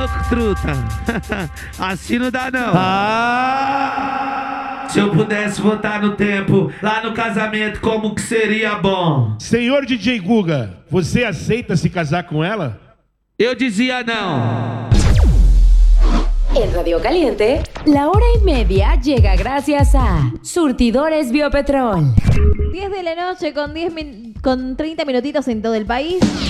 louco, truta. Assim não dá, não. Se eu pudesse voltar no tempo, lá no casamento, como que seria bom? Senhor DJ Guga, você aceita se casar com ela? Eu dizia não. En Radio Caliente, la hora y media llega gracias a Surtidores Biopetrol. 10 de la noche con 30 minutitos en todo el país.